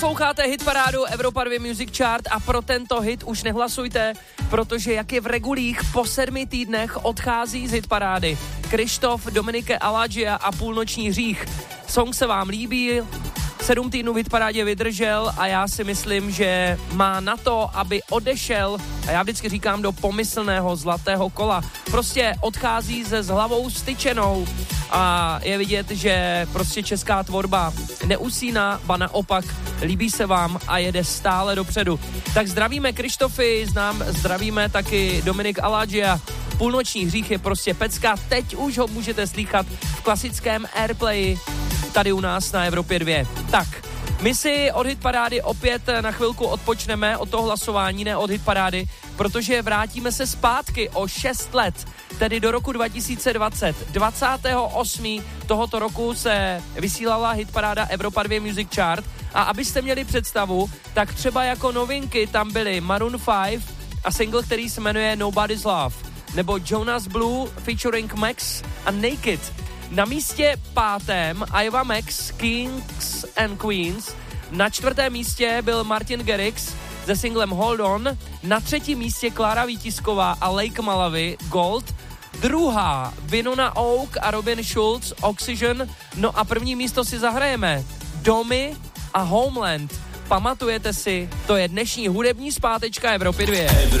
Posloucháte hitparádu Evropa 2 Music Chart a pro tento hit už nehlasujte, protože jak je v regulích, po 7 týdnech odchází z hitparády Krištof, Dominike Aladžia a Půlnoční hřích. Song se vám líbí, 7 týdnů v hitparádě vydržel a já si myslím, že má na to, aby odešel, a já vždycky říkám, do pomyslného zlatého kola. Prostě odchází se s hlavou styčenou a je vidět, že prostě česká tvorba neusíná, ba naopak líbí se vám a jede stále dopředu. Tak zdravíme Krištofy, zdravíme taky Dominik Aladžia. Půlnoční hřích je prostě pecka, teď už ho můžete slýchat v klasickém Airplayi tady u nás na Evropě 2. Tak, my si od hitparády opět na chvilku odpočneme od toho hlasování, ne od hitparády, protože vrátíme se zpátky o 6 let, tedy do roku 2020. 28. tohoto roku se vysílala hitparáda Evropa 2 Music Chart a abyste měli představu, tak třeba jako novinky tam byly Maroon 5 a single, který se jmenuje Nobody's Love, nebo Jonas Blue featuring Max a Naked. Na místě 5. Ava Max, Kings and Queens. Na 4. místě byl Martin Garrix se singlem Hold On. Na 3. místě Klára Vítisková a Lake Malawi, Gold. 2. Winona Oak a Robin Schulz, Oxygen. No a 1. místo si zahrajeme Domy a Homeland. Pamatujete si, to je dnešní hudební zpátečka Evropy 2.